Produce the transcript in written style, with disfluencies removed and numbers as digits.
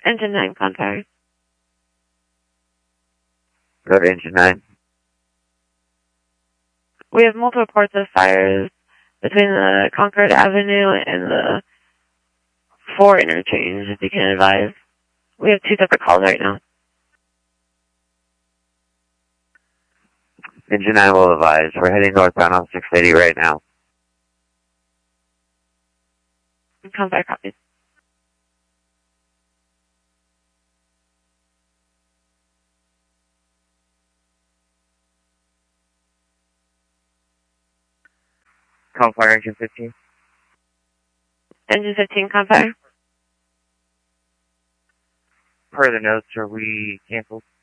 Engine 9, contact. Go to Engine 9. We have multiple reports of fires between the Concord Avenue and the 4 interchange, if you can advise. We have 2 separate calls right now. Engine 9 will advise. We're heading northbound on 680 right now. Contact copies. Fire Engine 15. Engine 15, contact. Per the notes, are we canceled?